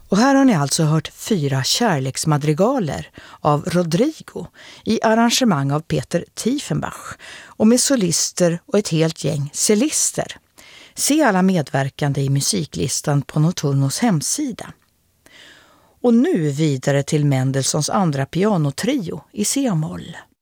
Och här har ni alltså hört 4 kärleksmadrigaler av Rodrigo i arrangemang av Peter Tiefenbach och med solister och ett helt gäng cellister. Se alla medverkande i musiklistan på Notturnos hemsida. Och nu vidare till Mendelssohns andra pianotrio i C-moll.